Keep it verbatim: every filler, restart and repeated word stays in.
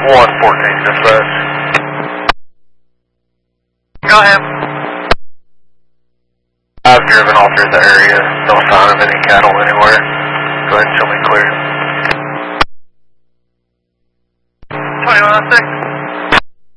one fourteen, dispatch. Go ahead. I've driven all through the area. No sign of any cattle anywhere. Go ahead and show me clear. twenty-one oh six.